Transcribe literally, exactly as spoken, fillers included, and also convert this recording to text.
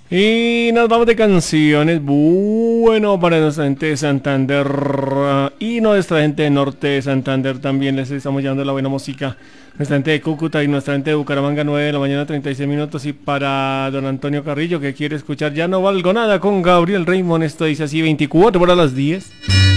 Y nos vamos de canciones. Bueno, para nuestra gente de Santander y nuestra gente de Norte de Santander también les estamos llevando la buena música. Nuestra gente de Cúcuta y nuestra gente de Bucaramanga, nueve de la mañana, treinta y seis minutos. Y para don Antonio Carrillo, que quiere escuchar Ya no valgo nada con Gabriel Raymond, esto dice así, veinticuatro para las diez.